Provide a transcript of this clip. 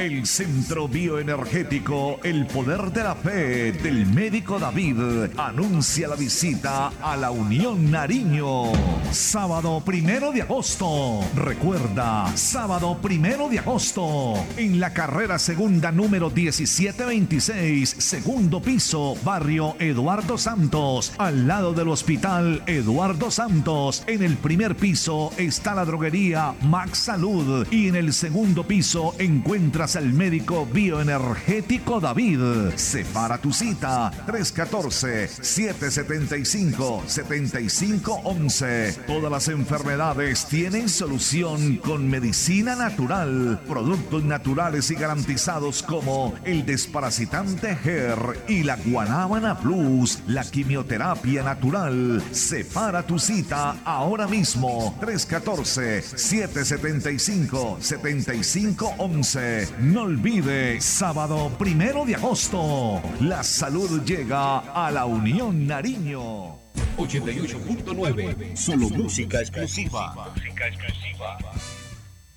El Centro Bioenergético El Poder de la Fe del Médico David anuncia la visita a la Unión Nariño. Sábado 1 de agosto. Recuerda, sábado 1 de agosto. En la carrera segunda número 1726, segundo piso, barrio Eduardo Santos, al lado del Hospital Eduardo Santos. En el primer piso está la droguería Max Salud y en el segundo piso encuentras al médico bioenergético David. Separa tu cita 314-775-7511. Todas las enfermedades tienen solución con medicina natural, productos naturales y garantizados como el desparasitante GER y la Guanábana Plus, la quimioterapia natural. Separa tu cita ahora mismo 314-775-7511. No olvide, sábado 1 de agosto, la salud llega a la Unión Nariño. 88.9. Solo música exclusiva. Música exclusiva.